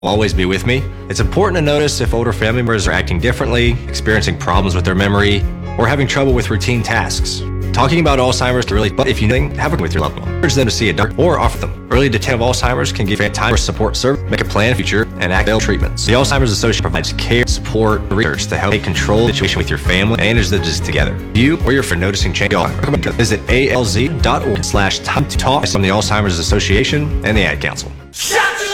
always be with me. It's important to notice if older family members are acting differently, experiencing problems with their memory, or having trouble with routine tasks. Talking about Alzheimer's can really, but if you know, have it with your loved one. Urge them to see a doctor or offer them. Early detection of Alzheimer's can give time for support service, make a plan for the future, and activate treatments. The Alzheimer's Association provides care, support, and research to help control the situation with your family and manage the disease together. If you or your friend noticing change, visit alz.org/time to talk from the Alzheimer's Association and the Ad Council.